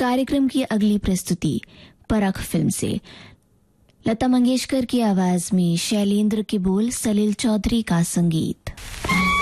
कार्यक्रम की अगली प्रस्तुति परख फिल्म से। लता मंगेशकर की आवाज में शैलेंद्र के बोल, सलील चौधरी का संगीत।